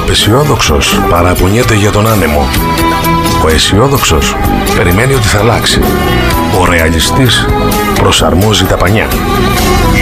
απαισιόδοξος παραπονιέται για τον άνεμο. Ο αισιόδοξος περιμένει ότι θα αλλάξει. Ο ρεαλιστής προσαρμόζει τα πανιά.